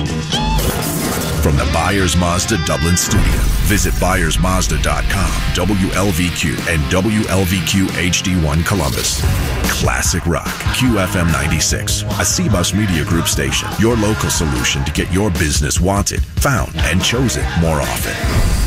From the Byers Mazda Dublin studio, visit ByersMazda.com, WLVQ, and WLVQ HD1 Columbus. Classic Rock, QFM 96, a C-Bus Media Group station, your local solution to get your business wanted, found, and chosen more often.